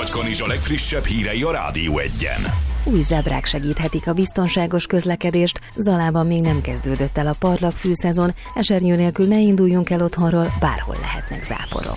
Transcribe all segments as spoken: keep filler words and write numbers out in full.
Nagykanizsa legfrissebb hírei a Rádió Egyen. Új zebrák segíthetik a biztonságos közlekedést. Zalában még nem kezdődött el a parlagfű szezon, esernyő nélkül ne induljunk el otthonról, bárhol lehetnek záporok.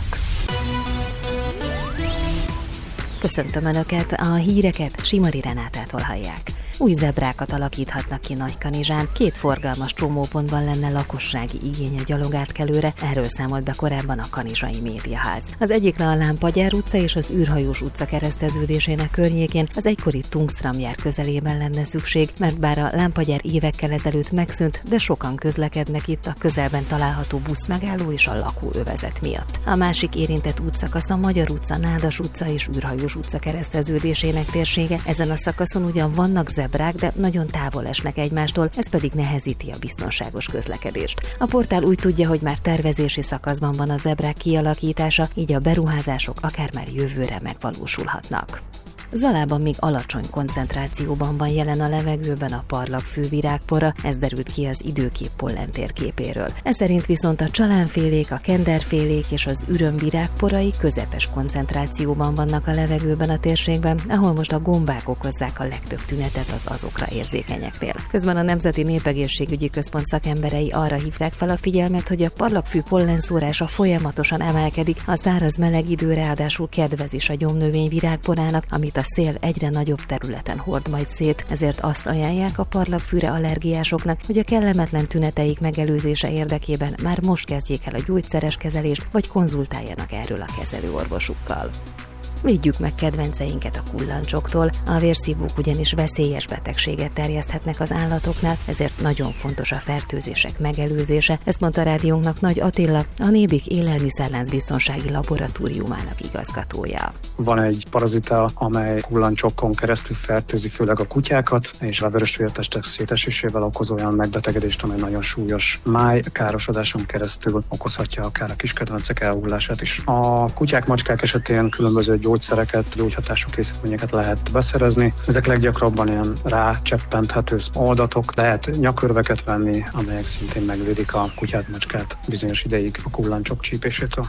Köszöntöm Önöket, a híreket Simari Renátától hallják. Új zebrákat alakíthatnak ki Nagykanizsán. Két forgalmas csomópontban lenne lakossági igény a gyalogátkelőre, erről számolt be korábban a Kanizsai Médiaház. Az egyikre a Lámpagyár utca és az űrhajós utca kereszteződésének környékén az egykori Tungstramjár közelében lenne szükség, mert bár a Lámpagyár évekkel ezelőtt megszűnt, de sokan közlekednek itt a közelben található buszmegálló és a lakóövezet miatt. A másik érintett útszakasz a Magyar utca, Nádas utca és űrhajós utca kereszteződésének térsége. Ezen a szakaszon ugyan vannak zebrák, de nagyon távol esnek egymástól, ez pedig nehezíti a biztonságos közlekedést. A portál úgy tudja, hogy már tervezési szakaszban van a zebrák kialakítása, így a beruházások akár már jövőre megvalósulhatnak. Zalában még alacsony koncentrációban van jelen a levegőben a parlagfű virágpora, ez derült ki az időkép pollen térképéről. Ez szerint viszont a csalánfélék, a kenderfélék és az ürömvirágporai közepes koncentrációban vannak a levegőben a térségben, ahol most a gombák okozzák a legtöbb tünetet az azokra érzékenyeknél. Közben a Nemzeti Népegészségügyi Központ szakemberei arra hívták fel a figyelmet, hogy a parlagfű pollenszórása folyamatosan emelkedik, a száraz meleg idő ráadásul kedvez is a gyomnövény virágporának, amit a szél egyre nagyobb területen hord majd szét, ezért azt ajánlják a parlagfűre allergiásoknak, hogy a kellemetlen tüneteik megelőzése érdekében már most kezdjék el a gyógyszeres kezelést, vagy konzultáljanak erről a kezelőorvosukkal. Védjük meg kedvenceinket a kullancsoktól, a vérszívók ugyanis veszélyes betegséget terjeszthetnek az állatoknál, ezért nagyon fontos a fertőzések megelőzése, ezt mondta rádiónknak Nagy Attila, a Nébik élelmiszerlánc biztonsági laboratóriumának igazgatója. Van egy parazita, amely kullancsokon keresztül fertőzi főleg a kutyákat, és a vörösvértestek szétesésével okoz olyan megbetegedést, amely nagyon súlyos máj károsodáson keresztül okozhatja akár a kiskedvencek elhullását is. A kutyák, macskák esetén különböző gyógyszereket, gyógyhatású készítményeket lehet beszerezni. Ezek leggyakrabban ilyen rácseppenthető oldatok, lehet nyakörveket venni, amelyek szintén megvédik a kutyát, macskát bizonyos ideig a kullancsok csípésétől.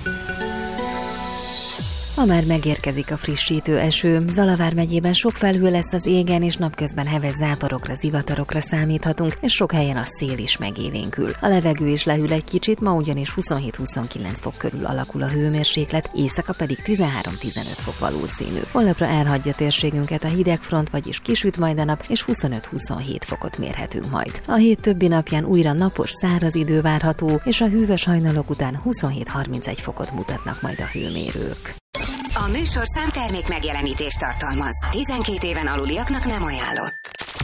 Ma már megérkezik a frissítő eső. Zalavár megyében sok felhő lesz az égen, és napközben heves záporokra, zivatarokra számíthatunk, és sok helyen a szél is megélénkül. A levegő is lehűl egy kicsit, ma ugyanis huszonhét-huszonkilenc fok körül alakul a hőmérséklet, éjszaka pedig tizenhárom-tizenöt fok valószínű. Holnapra elhagyja térségünket a hidegfront, vagyis kisüt majd a nap, és huszonöt-huszonhét fokot mérhetünk majd. A hét többi napján újra napos, száraz idő várható, és a hűvös hajnalok után huszonhét-harmincegy fokot mutatnak majd a hőmérők. A műsorszám termék megjelenítést tartalmaz. tizenkét éven aluliaknak nem ajánlott.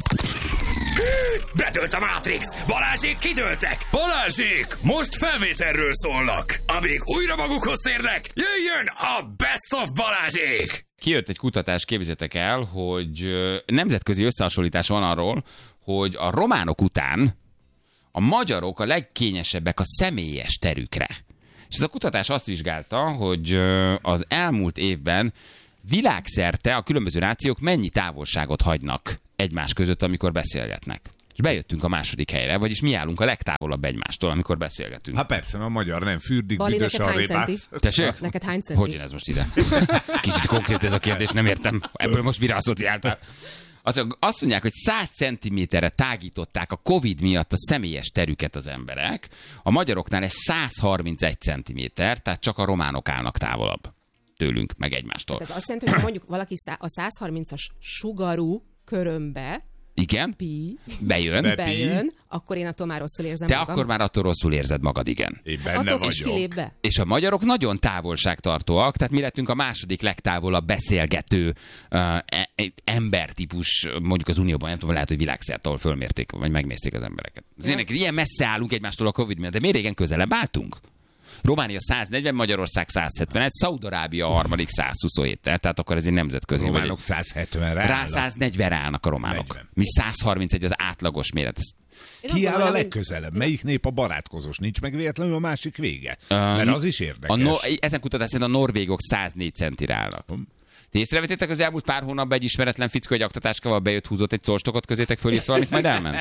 Bedőlt a Matrix! Balázsék kidőltek! Balázsék! Most felvételről szólnak! Amíg újra magukhoz térnek, jöjjön a Best of Balázsék! Kijött egy kutatás, képzeljétek el, hogy nemzetközi összehasonlítás van arról, hogy a románok után a magyarok a legkényesebbek a személyes terükre. És ez a kutatás azt vizsgálta, hogy az elmúlt évben világszerte a különböző nációk mennyi távolságot hagynak egymás között, amikor beszélgetnek. És bejöttünk a második helyre, vagyis mi állunk a legtávolabb egymástól, amikor beszélgetünk. Hát persze, a magyar nem fürdik, Bali, büdös neked a hány centi? rébász. Tessék? Neked hány centi? Hogy jön ez most ide? Kicsit konkrét ez a kérdés, nem értem. Ebből most mire asszociáltál? Azt mondják, hogy száz centiméterre tágították a Covid miatt a személyes terüket az emberek. A magyaroknál ez száz harmincegy centiméter, tehát csak a románok állnak távolabb tőlünk, meg egymástól. Tehát ez azt jelenti, hogy mondjuk valaki a száz harmincas sugarú körömbe igen, pi, bejön, bejön, akkor én attól már rosszul érzem Te magam. akkor már attól rosszul érzed magad, igen. Én benne attól vagyok. is kilép be. És a magyarok nagyon távolságtartóak, tehát mi lettünk a második legtávolabb beszélgető uh, embertípus, mondjuk az Unióban, nem tudom, lehet, hogy világszerte, ahol fölmérték, vagy megnézték az embereket. Ja. Ilyen messze állunk egymástól a Covid miatt, de miért régen közelebb álltunk? Románia száznegyven, Magyarország száz hetvenegy, Szaúd-Arábia a harmadik száz huszonhét, tehát akkor ez egy nemzetközi. Románok száz hetvenre Rá száz negyvenre állnak a románok. negyven. Mi száz harmincegy az átlagos méret. Ki áll a legközelebb? Melyik nép a barátkozós? Nincs meg véletlenül a másik vége? Um, Mert az is érdekes. A no- ezen kutatás szerint a norvégok száz négy centire állnak. Ti észrevettétek az elmúlt pár hónapban egy ismeretlen fickó egy aktatáskával bejött, húzott egy szolstokot közétek fölírt valamit, majd elment?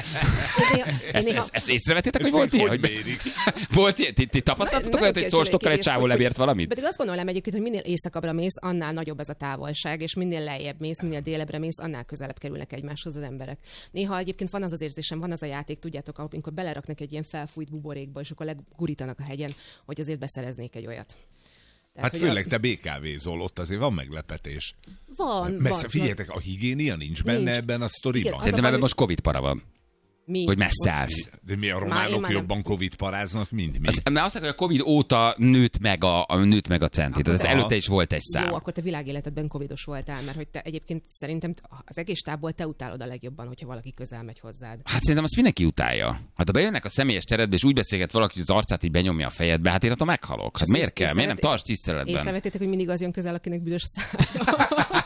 Ezt, ezt, ezt észrevettétek, hogy volt ilyen? Hogy volt ilyen? Ti, ti tapasztaltatok olyat, hogy egy szolstokkal egy csávó lebért valamit? Pedig azt gondolom egyébként, hogy minél északabbra mész, annál nagyobb ez a távolság, és minél lejjebb mész, minél délebbre mész, annál közelebb kerülnek egymáshoz az emberek. Néha egyébként van az az érzésem, van az a játék, tudjátok, amikor beleraknak egy ilyen felfújt buborékba, és akkor legurítanak a hegyen, hogy azért beszereznék egy olyat. Tehát, hát főleg a... te bé ká vézol, ott azért van meglepetés. Van, Messze, van. Figyeljetek, a higiénia nincs benne Nincs. ebben a sztoriban. Igen, Szerintem ebben most Covid para van. Mi? Hogy messze állsz. De mi a Már én románok már jobban nem... Covid paráznak, mint mi? Az, mert azt mondja, hogy a Covid óta nőtt meg a, a, nőtt meg a centi. Tehát előtte is volt egy szám. Jó, akkor te világéletedben covidos voltál, mert hogy te egyébként szerintem az egész tábból te utálod a legjobban, hogyha valaki közel megy hozzád. Hát szerintem azt mindenki utálja. Hát ha bejönnek a személyes teredbe, és úgy beszélget valaki, hogy az arcát így benyomja a fejedbe, hát én attól meghalok. Hát miért kell? Miért nem tarts tiszteletben? Észrevettétek, hogy mindig az jön közel, akinek büdös a szája.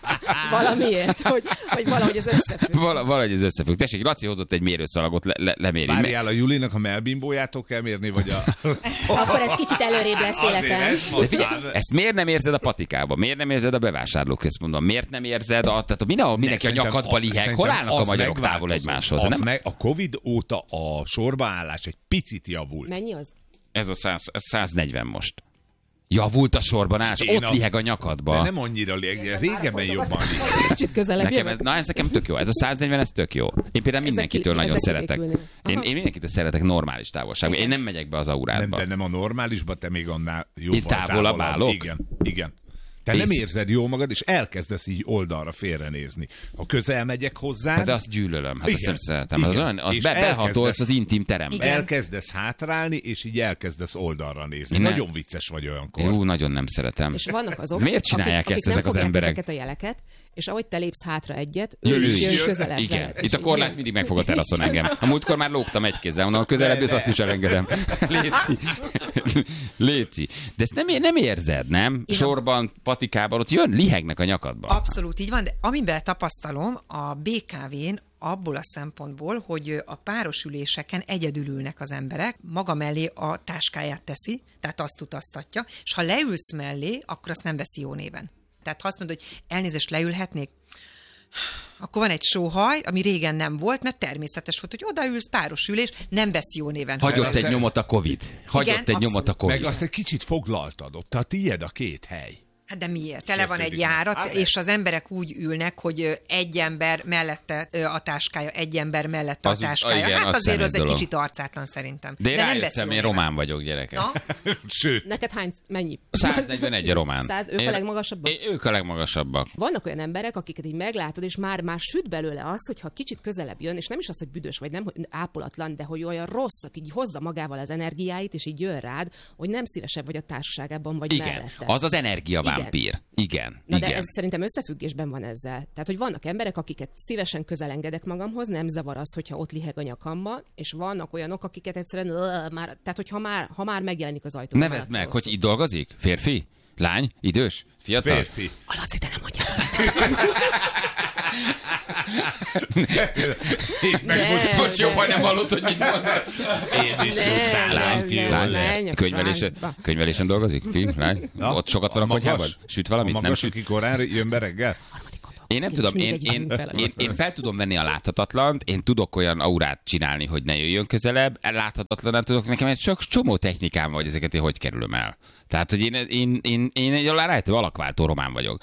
Valamiért, hogy, hogy valahogy ez összefügg. Val- valahogy ez összefügg. Tessék, Laci hozott egy mérőszalagot, le- le- leméri. Várjál, a Julinak a melbimbójától kell mérni, vagy a... Akkor ez kicsit előrébb lesz életem. De figyelj, ezt miért nem érzed a patikában? Miért nem érzed a bevásárlóközpontban? Miért nem érzed a... Tehát mindenhol mindenki a nyakadba liheg. Hol állnak a magyarok távol egymáshoz? Az Nem? meg, a Covid óta a sorbaállás egy picit javult. Mennyi az? Ez a száz, ez száznegyven most. Javult a sorban állás, Én ott a- liheg a nyakadba. De nem annyira lég, régebben jobban liheg. Kicsit közelebb Nekem ez, jövök. na ez nekem tök jó. Ez a száznegyven, ez tök jó. Én például mindenkitől ki- nagyon ezek szeretek. kivékülni. Én, Aha. én mindenkitől szeretek normális távolságban. Én nem megyek be az Nem, aurádba. de nem a normálisban, te még annál jóval Itt távolabb állok? Igen, igen. Te Ész- nem érzed jól magad, és elkezdesz így oldalra félrenézni. Ha közel megyek hozzá, De azt gyűlölöm. Hát azt Igen. nem szeretem. Az, Igen. olyan, az És be, behatolsz elkezdesz- az intim terembe. Igen. elkezdesz hátrálni, és így elkezdesz oldalra nézni. Én nem- Nagyon vicces vagy olyankor. Jú, nagyon nem szeretem. És vannak azok, Miért csinálják akik, ezt akik ezek nem az fogják emberek? ezeket a jeleket, és ahogy te lépsz hátra egyet, ő, Jön, ő is jön is. közelebb. Igen. veled. Itt a És korlát így mindig megfog a teraszon engem. A múltkor már lógtam egy kézzel, mondom, a közelebb jössz, azt is elengedem. Léci. Léci. De ezt nem, nem érzed, nem? Sorban, patikában, ott jön, lihegnek a nyakadba. Abszolút így van, de amiben tapasztalom a bé ká vén abból a szempontból, hogy a párosüléseken egyedül ülnek az emberek, maga mellé a táskáját teszi, tehát azt utaztatja, és ha leülsz mellé, akkor azt nem veszi jó néven. Tehát ha azt mondod, hogy elnézést, leülhetnék, akkor van egy sóhaj, ami régen nem volt, mert természetes volt, hogy odaülsz, páros ülés, nem vesz jó néven. Hagyott Ez- egy nyomot a Covid. Hagyott Igen, egy nyomot a abszolút. Covid. Meg azt egy kicsit foglaltad ott, a tiéd a két hely. Hát de miért? Tele van egy Sértődik meg. járat, Hát és az emberek úgy ülnek, hogy ö, egy ember mellette ö, a táskája, egy ember mellette Az a úgy- táskája. igen, hát az azért az szemét egy dolog. kicsit arcátlan szerintem. De én nem veszi rájöttem, jó én néven. román vagyok, gyerekek. Na, Sőt, Neked hány, mennyi? száznegyvenegy a román. Száz, ők Én- a legmagasabbak? Én- Ők a legmagasabbak. Vannak olyan emberek, akiket így meglátod, és már, már süt belőle az, hogyha kicsit közelebb jön, és nem is az, hogy büdös vagy, nem hogy ápolatlan, de hogy olyan rossz, aki így hozza magával az energiáit, és így jön rád, hogy nem szívesebb vagy a társaságában, vagy Igen, mellette. az az energiavámpír. Igen, Na de igen. ez szerintem összefüggésben van ezzel. Tehát, hogy vannak emberek, akiket szívesen közel engedek magamhoz, nem zavar az, hogyha ott liheg a nyakamba, és vannak olyanok, akiket egyszerűen, uh, már, tehát, hogy ha már, ha már megjelenik az ajtó. Nevezd meg, hogy itt dolgozik? Férfi? Lány? Idős? Fiatal? férfi. A Laci, te nem mondjad. Meg Ne. most, Most jobban nem hallott, hogy mit mondod. én is Nem, utálom nem, ki. nem. Lány, menj a könyvelésen, francba. könyvelésen dolgozik? Fi? Lány? Na, Ott sokat van a, magas- konyhában? Süt valamit? A Nem magas, süt? aki korán jön be reggel? Én nem És tudom, én, mindegy én, van fel. én, én fel tudom venni a láthatatlant, én tudok olyan aurát csinálni, hogy ne jöjjön közelebb, láthatatlan tudok, nekem egy csak csomó technikám van, hogy ezeket én hogy kerülöm el. Tehát, hogy én, én, én, én egy rájtő alakváltó román vagyok.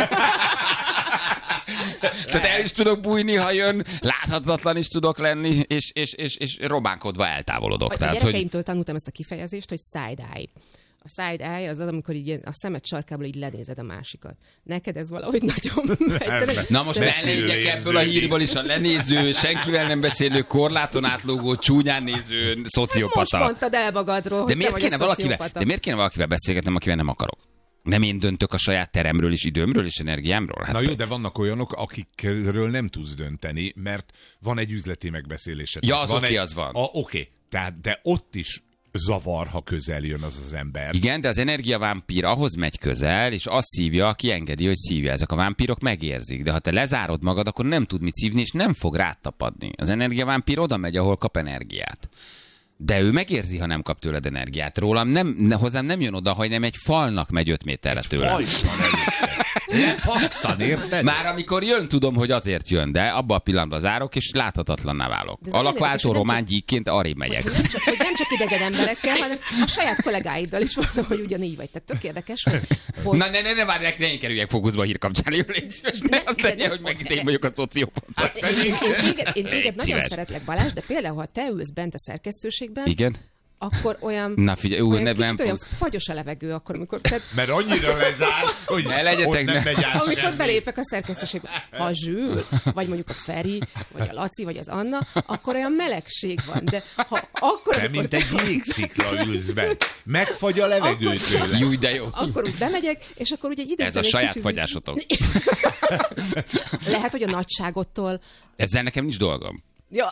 Tehát el is tudok bújni, ha jön, láthatatlan is tudok lenni, és, és, és, és románkodva eltávolodok. A Tehát, hogy gyerekeimtől tanultam ezt a kifejezést, hogy side-eye. A side-eye az az, amikor így ilyen a szemed sarkából így lenézed a másikat. Neked ez valahogy nagyon megy. na most belegyek ebből a hírből is a lenéző, senkivel nem beszélő, korláton átlógó, csúnyán néző Most szociopata. mondtad el magadról, De hogy miért, te kéne vagy a valakivel, szociopata. de miért kéne valakivel beszélgetnem, akivel nem akarok? Nem én döntök a saját teremről és időmről és energiámról? Hát Na jó, de vannak olyanok, akikről nem tudsz dönteni, mert van egy üzleti megbeszélésed. Ja, az van oké, egy- az van. A, oké, tehát, de ott is zavar, ha közel jön az az ember. igen, de az energiavámpír ahhoz megy közel, és azt szívja, aki engedi, hogy szívja. Ezek a vámpírok megérzik, de ha te lezárod magad, akkor nem tud mit szívni, és nem fog rád tapadni. Az energiavámpír oda megy, ahol kap energiát. De ő megérzi, ha nem kap tőled energiát. Rólam nem, ne, hozzám nem jön oda, hogy nem egy falnak megy öt méterre tőle. Nem hattan, érted? Már amikor jön, tudom, hogy azért jön, de abba a pillanatban zárok, és láthatatlanná válok. Alakváltó román gyíkként arrébb megyek. Hogy nem, csak, hogy nem csak idegen emberekkel, hanem a saját kollégáiddal is van, hogy ugyanígy vagy. Tehát tök érdekes, hogy... hogy... Na, ne, ne, ne, várj, ne, ne kerüljek fókuszba a hír kapcsán. Jó, légy szíves, ne azt tegye, hogy megint én vagyok a szociopata. Én, én, én téged, én téged nagyon szeretlek, Balázs, de például, ha te ülsz bent a szerkesztőségben, igen? akkor olyan, Na figyelj, ú, olyan ne, kicsit nem olyan fog... fagyos a levegő, akkor, amikor... Tehát, Mert annyira lezársz, hogy ne legyetek, ott nem ne. megy át amikor semmi. belépek a szerkesztőségbe, ha a Zsül, vagy mondjuk a Feri, vagy a Laci, vagy az Anna, akkor olyan melegség van, de ha akkor... Te, mint egy jégszikla ülsz be. Megfagy a levegő tőle. Júj, de jó. Akkor úgy bemegyek, és akkor ugye egy idegen... Ez a saját kicsit... fagyásotok. Lehet, hogy a nagyságottól... Ezzel nekem nincs dolgom. Ja.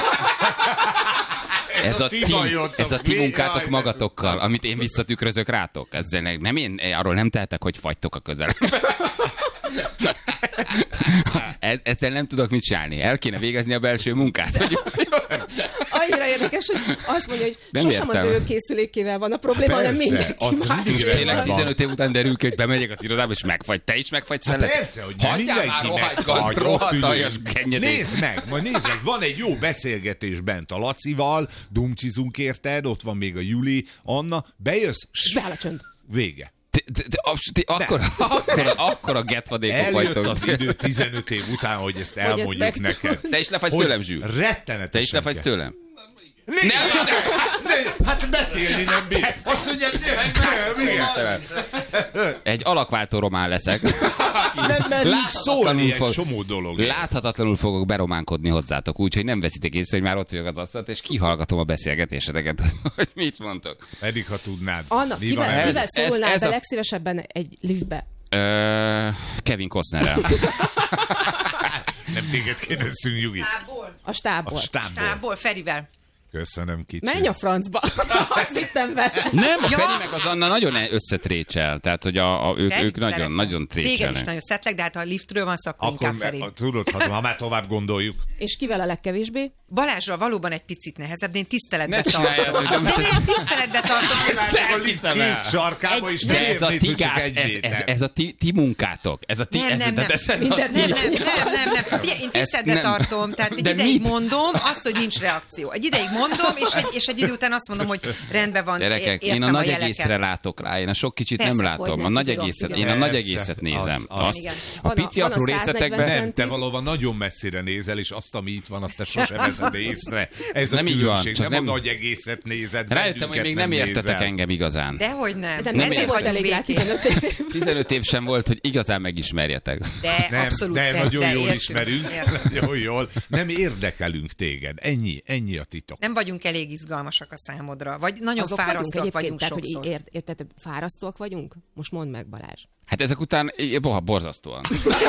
Ez a ti, ez a ti munkátok magatokkal, amit én visszatükrözök rátok. Ezzel nem én, arról nem tehetek, hogy fagytok a közelemben. Ezzel nem tudok mit csinálni. El kéne végezni a belső munkát. Hogy... Annyira érdekes, hogy azt mondja, hogy nem sosem értem. Az ő készülékével van a probléma, hanem mindenki más. Tényleg tizenöt év után derül ki, hogy bemegyek az irodába, és megfagy. Te is megfagysz vele? Persze, hogy nem hagyjál már mindenki rohadt, rohadt aljas kenyedét. Nézd meg, majd nézd meg, van egy jó beszélgetés bent a Lacival, dumcsizunk érted, ott van még a Juli, Anna, bejössz, Beáll a csönd. vége. Akkor, akkor, akkor a getvadékok Eljött vagytok. az idő tizenöt év után, hogy ezt elmondjuk ezt neked. Te is lefagysz Hogy tőlem, Zsül? Rettenetesen. Te is lefagysz kell. tőlem? Nem, nem, nem, hát beszélni nem bírsz. Azt mondja, nem, nem, Egy alakváltó román leszek. nem merünk szólni egy csomó dolog. Láthatatlanul fogok berománkodni hozzátok, úgyhogy nem veszitek észre, hogy már ott vagyok az asztalt, és kihallgatom a beszélgetéseteket, hogy mit mondtok. Pedig, ha tudnád. Anna, Mi kivel, van ez? kivel Ez- szólnál ez be a- legszívesebben egy liftbe? Ö, Kevin Costnerrel. Nem téged kérdeztünk, Jugi. Tából. A stábból. A stábból. Tából, Ferivel. Köszönöm, kicsi. Menj a francba. Azt hittem vele. Nem, a Ja. Feri meg az Anna nagyon összetrécsel, tehát hogy a, a, ők, Ferit ők nagyon, szeretem. nagyon Téged is trécselnek. nagyon szeretlek, de hát ha a liftről van szó, akkor Akkor inkább Feri. me- tudod, ha, ha már tovább gondoljuk. És kivel a legkevésbé? Balázsra valóban egy picit nehezebb, de én tiszteletbe Ne tartom. csináljátok, de De most ez- én tiszteletbe tartom. A lift két sarkába is De ez a elérnéd, ti, hogy csak gát, egy ez, ez, méter. ez a ti, ti munkátok. Ez a ti, Nem, ez, nem, tehát nem. Ez, ez Minden- a ti, Nem, nem, nem, nem, nem. Figyelj, én Ezt tiszteletbe nem. tartom, tehát egy De ideig mit? mondom azt, hogy nincs reakció. Egy ideig mondom, és egy, és egy idő után azt mondom, hogy rendben van, Gyerekek, értem én a a nagy jeleket. egészre látok rá, én a sok kicsit Persze, nem látom. hogy A nem, nagy tudom, egészet, igen. én a nagy Persze, egészet az- nézem. az. Azt, Igen. a Van a- pici van a apró száz negyven részletekben cent- Nem, te valóban nagyon messzire nézel, és azt, ami itt van, azt te sosem veszed észre. Ez a Nem így van, különbség, csak nem, nem- a nagy egészet nézed, Rájöttem, hogy még nem bennünket értetek nézel. engem igazán. Dehogy nem. De nem nem ezért volt vagyunk elég rá békés. tizenöt év. tizenöt év sem volt, hogy igazán megismerjetek. De Nem, abszolút. de de, nagyon de jól értünk, ismerünk. értünk. Nagyon jól. Nem érdekelünk téged. Ennyi, ennyi a titok. Nem vagyunk elég izgalmasak a számodra, vagy nagyon Azok vagyunk fárasztóak egyébként, vagyunk tehát, hogy sokszor. ért, érted, fárasztóak vagyunk? Most mondd meg, Balázs. Hát ezek után, é, boha, borzasztóan.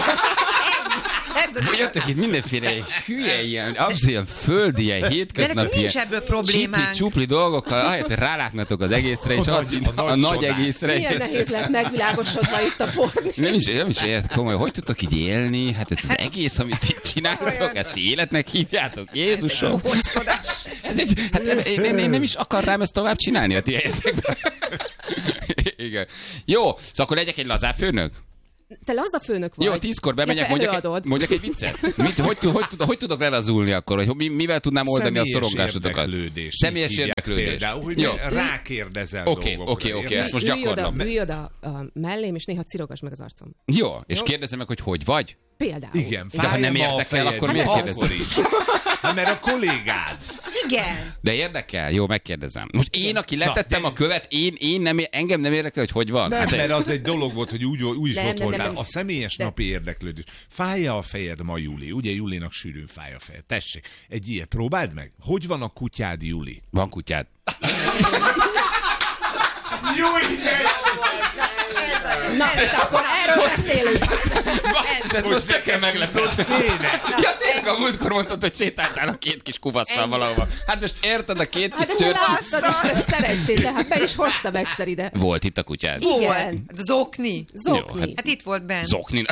Ez az- Jöttek itt mindenféle hülye, ilyen, abszolút ilyen földi, ilyen hétköznapi, nekünk nincs ebből problémánk. csipli, csupli dolgokkal, ahelyett, hogy rálátnátok az egészre, és A az, nagy- a, a a nagy nagy csodák. egészre. Milyen nehéz lehet megvilágosodva itt a porni. Nem is, nem is ért komoly, hogy tudtok így élni? Hát ez az egész, amit itt csináltok, ezt életnek hívjátok? Jézusom! Ez egy, hát nem, én, én, én nem is akarnám ezt tovább csinálni a ti helyetekben. Igen. Jó, szóval akkor legyek egy lazább főnök? Te laza főnök vagy. Jó, tízkor bemegyek, Illetve mondjak egy, előadod. mondjak egy viccet. Mit, hogy, hogy, hogy, hogy tudok lelazulni akkor? Hogy mi, mivel tudnám oldani a Személyes szorongásotokat? érdeklődés. Személyes Így hívják érdeklődés. Például, hogy Jó. rákérdezel Oké, dolgokra. oké, oké, érted? ezt most Ülj oda, gyakorlom. ülj oda a mellém, és néha cirogass meg az arcom. Jó, és Jó. kérdezem meg, hogy hogy vagy? Például. Igen, De ha nem fáj ma a érdekel, fejed, akkor hát miért akkor kérdezed? is. Hát mert a kollégád. Igen. De érdekel? Jó, megkérdezem. Most én, aki letettem Na, a követ, én, én nem, engem nem érdekel, hogy hogy van. Nem, Hát, mert az egy dolog volt, hogy úgy, úgy is Nem, ott nem, voltál. nem, nem. A személyes De- napi érdeklődés. Fáj-e a fejed ma, Juli? Ugye Julinak sűrűn fáj a fejed. Tessék, egy ilyet próbáld meg. Hogy van a kutyád, Juli? van kutyád. Jó ide! Na, és akkor erről beszélünk. Basszus, ez most nekem meglepett. Kéne. Ja, tényleg a múltkor mondtad, hogy sétáltál a két kis kubasszal valahova. Hát most érted, a két kis Hát de te szőr... láttad is, te szerencsét, de hát be is hoztam egyszer ide. Volt itt a kutyád. Igen. Volt. Zokni. Zokni. Jó, hát- Hát itt volt benn. Zokninak.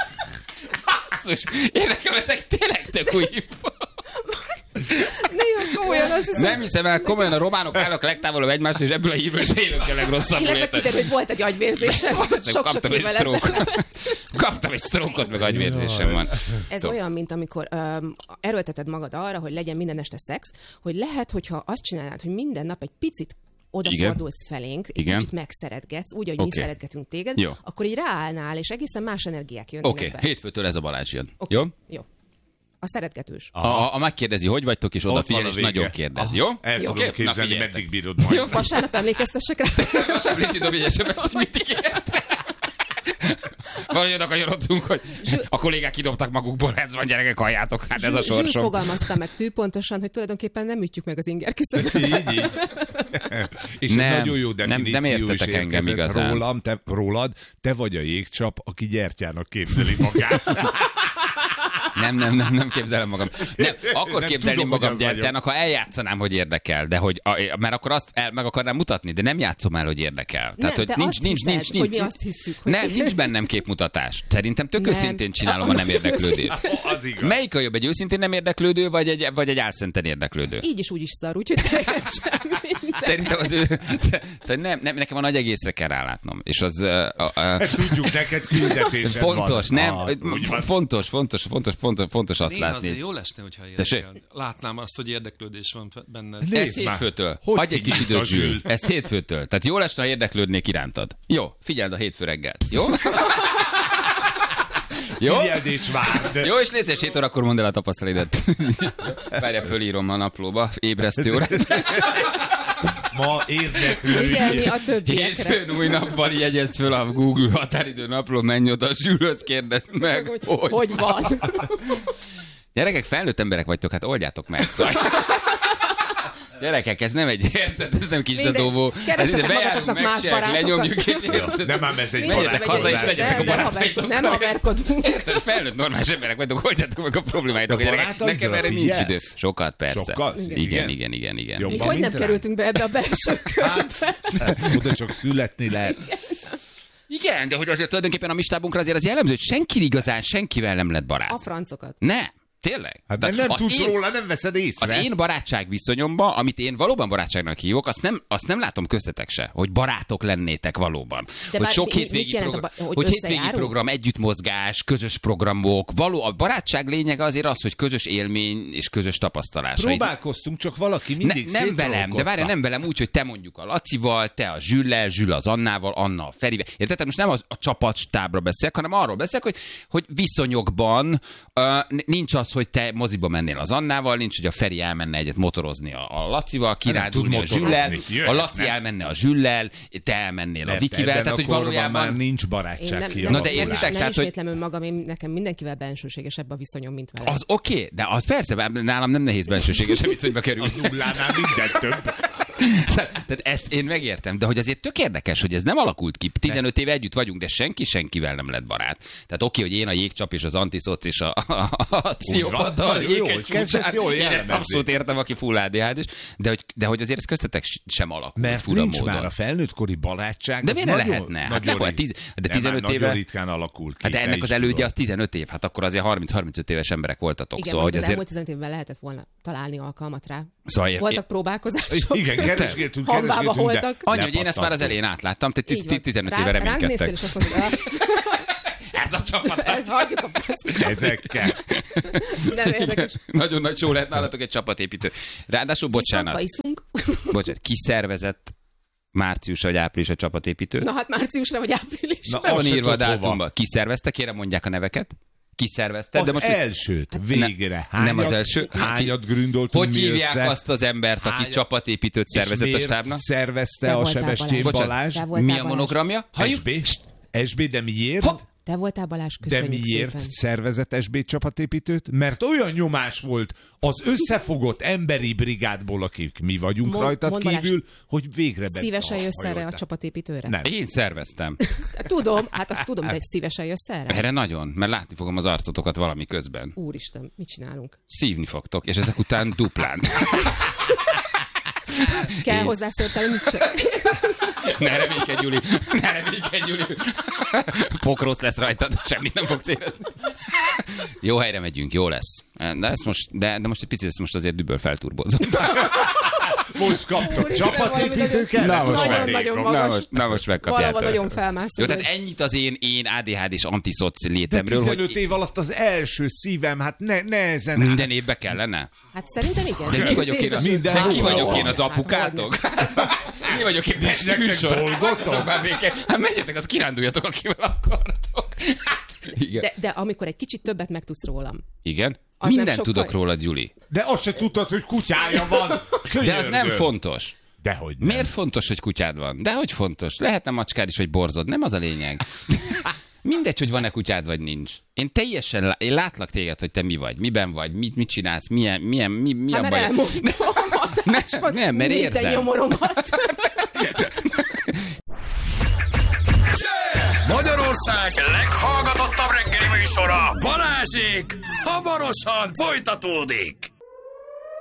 Basszus, én nekem ezek tényleg tök új info. Ne jó, Komolyan, azt hiszem. Nem hiszem el, komolyan a románok állnak a legtávolabb egymástól, és ebből a hívről is élők a legrosszabbul. Illetve kiderül, hogy volt egy agyvérzésem. Sok-sok évvel ezelőtt. Kaptam egy sztrókot, meg agyvérzésem van. Ez Tudom. olyan, mint amikor um, erőlteted magad arra, hogy legyen minden este szex, hogy lehet, hogyha azt csinálnád, hogy minden nap egy picit odafordulsz felénk, egy Igen. kicsit megszeretgetsz, úgy, ahogy Oké. mi szeretgetünk téged, Jó. akkor így ráállnál, és egészen más energiák jönnek Oké, be. hétfőtől ez a Balázs jön. Oké. Jó? Jó. A szeretgetős. A, a, a megkérdezi, hogy vagytok, és Ott van odafigyel, a és vége. nagyon kérdez. Aha. Jó? El tudom Oké? Na, képzelni, figyeljetek. meddig bírod majd. Vasárnap emlékeztessek rá. Most Lici dobj egy es em es-t, hogy mit ígért. Valahogy oda kanyarodtunk, hogy a kollégák kidobtak magukból, ez van, gyerekek, halljátok, hát ez a Zsül sorsom. fogalmazta meg tűpontosan, hogy tulajdonképpen nem ütjük meg az inger küszöböt. Így, így. És Nem, egy nagyon jó nem- definíció nem értetek is engem érkezett igazán. rólam, te, rólad, te vagy a jégcsap, aki gyertyának képzeli magát. Nem, nem, nem, nem képzelem magam. Nem, akkor Nem képzelném tudom, hogy magam az gyertyának, ha eljátszanám, hogy érdekel, de hogy, a, mert akkor azt el, meg akarnám mutatni, de nem játszom el, hogy érdekel. Nem, hogy te nincs, azt nincs, hiszed, nincs, nincs, hogy mi nincs, azt hisszük, hogy- Nem, nincs bennem képmutatás. Szerintem tök Nem. őszintén csinálom a A- nem nagyon érdeklődést. Az igaz. Melyik a jobb, egy őszintén nem érdeklődő, vagy egy, vagy egy álszenten érdeklődő? Így is úgy is szar, úgyhogy teljesen minden. Szerintem az ő... Szóval nem, nem, nekem a nagy egészre kell rálátnom. És az... Uh, uh, Ezt tudjuk, neked küldetésed fontos, van. nem? Ah, úgy van. Fontos, fontos, fontos, fontos, fontos azt Néha látni. azért jól esne, hogyha Tessék? érdekel. Látnám azt, hogy érdeklődés van fe- benned. Nézd Ez már. hétfőtől. Hogy Hagyj egy kis hívta időt, Zsül? Zsül. Ez hétfőtől. Tehát jó lesne, ha érdeklődnék irántad. Jó, figyeld a hétfő reggelt. Jó? Jó? Figyeld és várd. Jó, és létszés hét órakor mondd el a tapasztalatodat. Várja, fölírom a naplóba. Ébresztő órát. Ma érdeklődj. Figyelni a többiekre. Hétfőn új nappal jegyezd föl a Google határidő napló, menj oda, Zsülhöz kérdezd meg, Hogy, hogy, hogy van. Gyerekek, felnőtt emberek vagytok, hát oldjátok meg. Szóval. Gyerekek, ez nem egy, érted, ez nem kis Minden- dadóvó. keressetek Ez ide bejárunk, magatoknak más megsejek, barátokat. lenyomjuk, és érted? Nem ám ez egy Menjetek haza, és barátkozás. legyetek a Nem, nem, barátaitok. haver- nem haverkodunk. Érted, felnőtt normális emberek vagytok, oldjátok meg a problémáitok. De Gyerekek, barátaidra nekem erre nincs figyelsz? idő. Sokat, persze. Sokat? Igen, Igen? igen, igen, igen. Jó. Még Van hogy nem mint rá? kerültünk be ebbe a belső körbe. Oda csak születni lehet. Igen, de hogy azért tulajdonképpen a mi stábunkra azért az jellemző, hogy senki igazán senkivel nem lett barát. A francokat. Ne, tényleg. Hát Tehát nem, nem az tudsz én- róla, nem veszed észre. Az én barátság viszonyomban, amit én valóban barátságnak hívok, azt nem, azt nem látom köztetek se, hogy barátok lennétek valóban. De hogy bár- sok mi- hétvégi, mit jelent a program, ba- hogy hogy hétvégi összejárunk? program, együttmozgás, közös programok, való, a barátság lényege azért az, hogy közös élmény és közös tapasztalás. Próbálkoztunk, csak valaki Ne, mindig nem velem, de széttrollkodta. várj, nem velem úgy, hogy te mondjuk a Lacival, te a Zsüllel, Zsül az Annával, Anna a Ferivel. Érted? Tehát most nem az, a csapatstábra beszélek, hanem arról beszélek, hogy, hogy viszonyokban uh, nincs az, hogy te moziba mennél az Annával, nincs, hogy a Feri elmenne egyet motorozni a, a Lacival, kirándulni a tud motorozni. Zsüllel, a Jöhet, Laci nem? elmenne a Zsüllel, te elmennél a Nem, Vikivel, ebben tehát a hogy korban valójában... már nincs Én barátság nem, nem, kialakulás. Na de értitek, nem tehát, hogy- ismétlem önmagam, én nekem mindenkivel bensőségesebb a viszonyom, mint vele. Az oké, okay, de az persze, nálam nem nehéz bensőséges viszonyba kerülni. A nullánál minden több. Tehát ezt én megértem, de hogy azért tök érdekes, hogy ez nem alakult ki. tizenöt éve együtt vagyunk, de senki senkivel nem lett barát. Tehát oké, hogy én a jégcsap és az antiszoc és a, a, a pszichopata, a Nagyon jó, jég egy hogy kezdesz csúcsán. jól Én ezt jellemezni. abszolút értem, aki full á dé há dés, de hogy, de hogy azért ez köztetek sem alakult Mert fura nincs módon. már a felnőttkori barátság. De az miért ne nagyon- lehetne? Hát nagyon nem olyan rit- tíz- de Nem, tizenöt már éve- Nagyon ritkán alakult ki. Hát de te ennek is az elődje tudod. az tizenöt év, hát akkor azért harminc-harmincöt éves emberek voltatok. Igen, szóval, hogy hogy az azért... elmúlt tizenöt évben lehetett volna találni alkalmat rá. Szóval ér- Voltak próbálkozások. Igen, keresgéltünk, Hanvába keresgéltünk, de voltak. Annyi, hogy én ezt már az lepattantunk. elején átláttam, te Így van. tizenöt Rá- éve Ránk néztél, reménykedtek. és azt mondtad, ah, Ez a csapat. ezt hagyjuk a francba. Ezekkel. Nem érdekes. Nagyon nagy show lehet nálatok egy csapatépítő. Ráadásul, bocsánat, Ha iszunk. bocsánat, ki szervezett március vagy április a csapatépítőt? Na hát márciusra vagy áprilisra. Be van azt se írva a tudod, hova. dátumba. Ki szervezte? Kérem, mondják a neveket. Ki szervezte? Az most elsőt, végre. Hányat, nem az első. Hányat gründoltunk Hogy mi hívják össze? azt az embert, aki Hányat- csapatépítőt És szervezett a miért stábnak? szervezte Te a voltál, Sebestyén Balázs. Balázs? Te voltál, Mi a Balázs. monogramja? Halljuk? es bé? es bé, de miért? Hopp. Te voltál, Balázs, De köszönjük miért szépen. szervezett es bé csapatépítőt? Mert olyan nyomás volt az összefogott emberi brigádból, akik mi vagyunk Mond- rajtad mondd, Balázs, kívül, hogy végre be... Szívesen jössz erre a hajoltál. csapatépítőre? Nem. Én szerveztem. Tudom, hát azt tudom, de szívesen jössz erre? Erre nagyon, mert látni fogom az arcotokat valami közben. Úristen, mit csinálunk? Szívni fogtok, és ezek után duplán. Kell Én- hozzászóltál, mit csak. Ne reménykedj, Gyuri! Ne reménykedj, Gyuri! Pokrósz lesz rajtad, semmit nem fogsz érezni. Jó helyre megyünk, jó lesz. De, ezt most, de, de most egy picit ezt most azért düböl felturbozom. Most kaptok csapatépítőket? Na most, Nagyon-nagyon na magas. most, na most megkapjátok. Valahol nagyon felmászol. Jó, tehát ennyit az én, én á dé há dés antiszoc De létemről, tizenöt hogy év alatt az első szívem, hát ne, nehezen. minden évbe kellene. Hát szerintem igen. De ki vagyok én, az, Minden de ki van. vagyok én az apukátok? Mi vagyok én Pesti nektek műsor? dolgotok? Már béke. Hát menjetek, az kiránduljatok, akivel akartok. Igen. De, de amikor egy kicsit többet megtudsz rólam. Igen? Az Mindent nem sokkal- tudok rólad, Gyuli. De azt se tudtad, hogy kutyája van. De az nem Könyörgöm. fontos. Dehogy nem. Miért fontos, hogy kutyád van? Dehogy fontos. Lehetne macskád is, vagy borzod. Nem az a lényeg. Mindegy, hogy van-e kutyád, vagy nincs. Én teljesen, lá- én látlak téged, hogy te mi vagy, miben vagy, mit, mit csinálsz, milyen, milyen, mi, mi Hát a mert baj. elmondtam. Nem, nem, mert Minden érzem. nyomoromat. Magyarország leghallgatottabb reggeli műsora, Balázsék hamarosan folytatódik.